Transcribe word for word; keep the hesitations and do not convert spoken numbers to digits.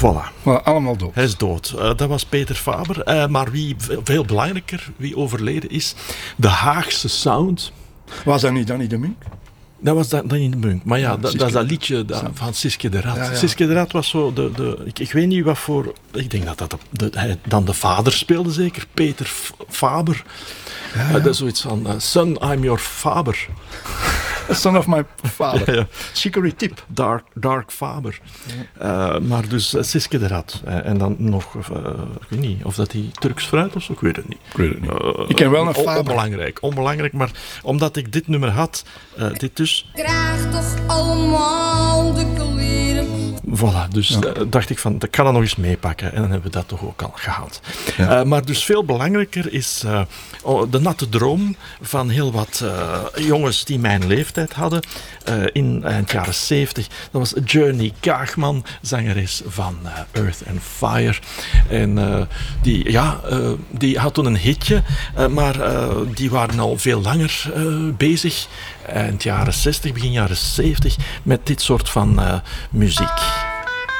Voilà. Maar allemaal dood. Hij is dood. Uh, dat was Peter Faber. Uh, maar wie, veel belangrijker, wie overleden is, de Haagse sound. Was dat niet Danny de Munk? Dat was dan in de Munk. Maar ja, ja dat, dat is dat liedje dat, van Siske de Rat. Ja, ja. Siske de Rat was zo de... de ik, ik weet niet wat voor... Ik denk dat dat de, de, hij dan de vader speelde zeker. Peter F- Faber. Ja, ja. Uh, dat is zoiets van... Uh, Son, I'm your Faber. Son of my father. Ja, ja. Chicory tip. Dark, dark Faber. Ja. Uh, maar dus uh, Siske de Rat. Uh, en dan nog... Uh, ik weet niet of dat die Turks fruit was. Ik weet het niet. Ik weet het niet. Uh, ik ken wel een Faber. Onbelangrijk. Onbelangrijk. Maar omdat ik dit nummer had... Uh, dit dus... Krijg toch allemaal de kleren. Voilà, dus ja. uh, dacht ik van, ik kan dat nog eens meepakken. En dan hebben we dat toch ook al gehad. Ja. Uh, maar dus veel belangrijker is uh, oh, de natte droom van heel wat uh, jongens die mijn leeftijd hadden. Uh, in eind jaren zeventig. Dat was Journey Kaagman, zangeres van uh, Earth and Fire. En uh, die, ja, uh, die had toen een hitje. Uh, maar uh, die waren al veel langer uh, bezig. Eind jaren zestig, begin jaren zeventig. Met dit soort van uh, muziek.